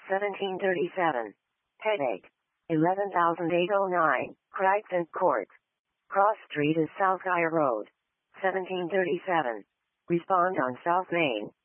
1737. Headache. 11,809, Crichton Court. Cross Street is South Guyer Road. 1737. Respond on South Main.